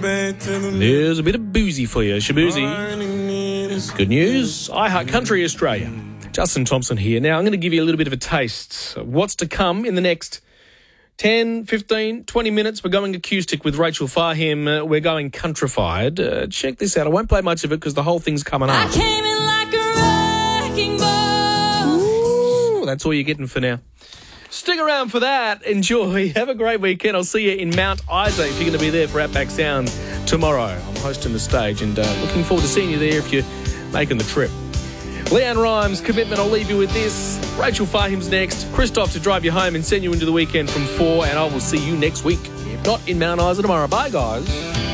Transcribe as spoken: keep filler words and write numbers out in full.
There's a bit of boozy for you, Shaboozy. Good news, iHeart Country Australia. Justin Thompson here. Now, I'm going to give you a little bit of a taste of what's to come in the next ten, fifteen, twenty minutes. We're going acoustic with Rachel Fahim. Uh, we're going countrified. Uh, check this out. I won't play much of it because the whole thing's coming up. I came in like a wrecking ball. Ooh, that's all you're getting for now. Stick around for that. Enjoy. Have a great weekend. I'll see you in Mount Isa if you're going to be there for Outback Sounds tomorrow. I'm hosting the stage and uh, looking forward to seeing you there if you're making the trip. Leanne Rhymes, Commitment, I'll leave you with this. Rachel Fahim's next. Christoph to drive you home and send you into the weekend from four, and I will see you next week, if not in Mount Isa tomorrow. Bye, guys.